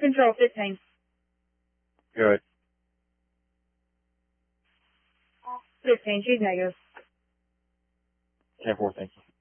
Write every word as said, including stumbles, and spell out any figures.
control, fifteen. Good. fifteen, she's negative. ten four, thank you.